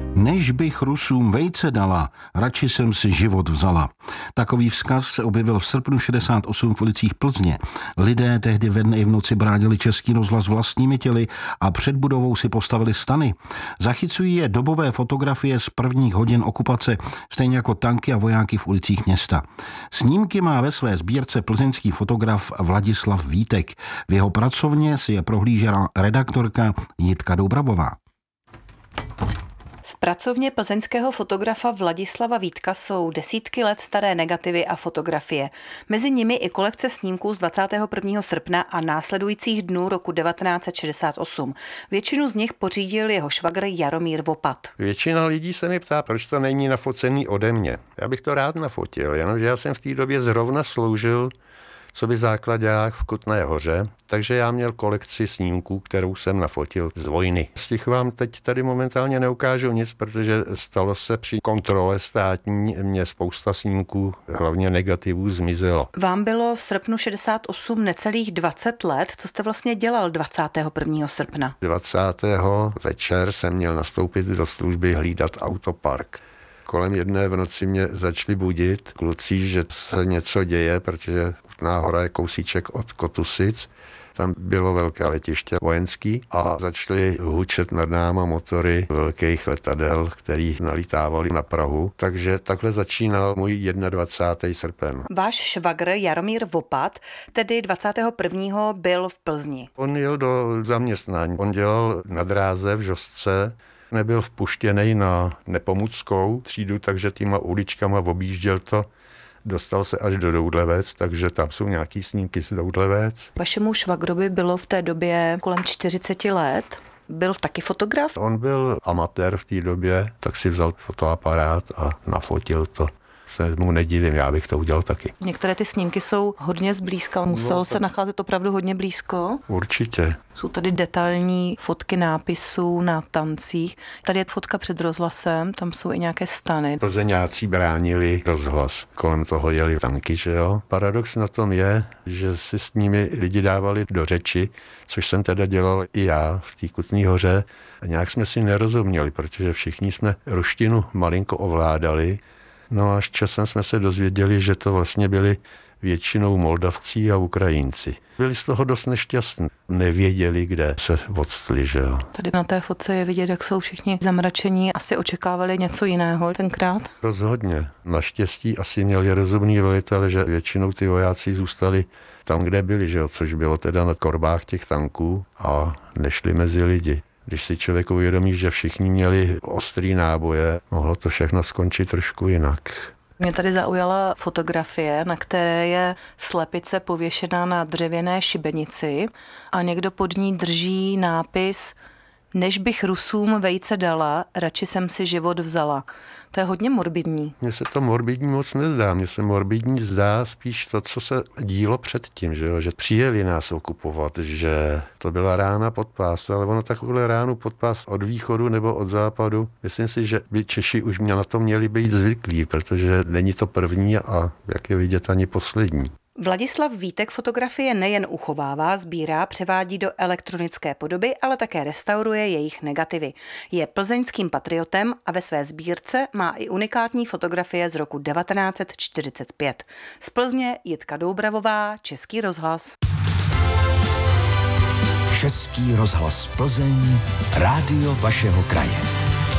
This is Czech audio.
Než bych Rusům vejce dala, radši jsem si život vzala. Takový vzkaz se objevil v srpnu 68 v ulicích Plzně. Lidé tehdy ve dne i v noci bránili Český rozhlas vlastními těly a před budovou si postavili stany. Zachycují je dobové fotografie z prvních hodin okupace, stejně jako tanky a vojáky v ulicích města. Snímky má ve své sbírce plzeňský fotograf Vladislav Vítek. V jeho pracovně si je prohlížela redaktorka Jitka Doubravová. V pracovně plzeňského fotografa Vladislava Vítka jsou desítky let staré negativy a fotografie. Mezi nimi i kolekce snímků z 21. srpna a následujících dnů roku 1968. Většinu z nich pořídil jeho švagr Jaromír Vopat. Většina lidí se mi ptá, proč to není nafocený ode mě. Já bych to rád nafotil, jenomže já jsem v té době zrovna sloužil coby základák v Kutné Hoře, takže já měl kolekci snímků, kterou jsem nafotil z vojny. Z těch vám teď tady momentálně neukážu nic, protože stalo se při kontrole státní, mě spousta snímků, hlavně negativů, zmizelo. Vám bylo v srpnu 68 necelých 20 let. Co jste vlastně dělal 21. srpna? 20. večer jsem měl nastoupit do služby hlídat autopark. Kolem 1 v noci mě začali budit kluci, že se něco děje, protože Kutná Hora je kousíček od Kotusic. Tam bylo velké letiště vojenský a začaly hučet nad náma motory velkých letadel, který nalítávali na Prahu. Takže takhle začínal můj 21. srpen. Váš švagr Jaromír Vopat tedy 21. byl v Plzni. On jel do zaměstnání. On dělal na dráze v Žostce. Nebyl vpuštěný na Nepomuckou třídu, takže týma uličkama objížděl to. Dostal se až do Doudlevec, takže tam jsou nějaký snímky z Doudlevec. Vašemu švagrovi bylo v té době kolem 40 let. Byl taky fotograf? On byl amatér v té době, tak si vzal fotoaparát a nafotil to. Se mu nedivím, já bych to udělal taky. Některé ty snímky jsou hodně zblízka, musel se nacházet opravdu hodně blízko. Určitě. Jsou tady detailní fotky nápisů na tancích. Tady je fotka před rozhlasem, tam jsou i nějaké stany. Plzeňáci bránili rozhlas, kolem toho jeli tanky, že jo. Paradox na tom je, že si s nimi lidi dávali do řeči, což jsem teda dělal i já v té Kutné Hoře. A nějak jsme si nerozuměli, protože všichni jsme ruštinu malinko ovládali. No až časem jsme se dozvěděli, že to vlastně byli většinou Moldavci a Ukrajinci. Byli z toho dost nešťastní. Nevěděli, kde se odstli, že jo. Tady na té fotce je vidět, jak jsou všichni zamračení. Asi očekávali něco jiného tenkrát? Rozhodně. Naštěstí asi měli rozumný velitel, že většinou ty vojáci zůstali tam, kde byli, že jo, což bylo teda na korbách těch tanků a nešli mezi lidi. Když si člověk uvědomí, že všichni měli ostrý náboje, mohlo to všechno skončit trošku jinak. Mě tady zaujala fotografie, na které je slepice pověšená na dřevěné šibenici a někdo pod ní drží nápis Než bych Rusům vejce dala, radši jsem si život vzala. To je hodně morbidní. Mně se to morbidní moc nezdá. Mně se morbidní zdá spíš to, co se dílo předtím, že přijeli nás okupovat, že to byla rána pod pás, ale ono takovou ránu pod pás od východu nebo od západu. Myslím si, že by Češi už na to měli být zvyklí, protože není to první a jak je vidět ani poslední. Vladislav Vítek fotografie nejen uchovává, sbírá, převádí do elektronické podoby, ale také restauruje jejich negativy. Je plzeňským patriotem a ve své sbírce má i unikátní fotografie z roku 1945. Z Plzně Jitka Doubravová, Český rozhlas. Český rozhlas Plzeň, rádio vašeho kraje.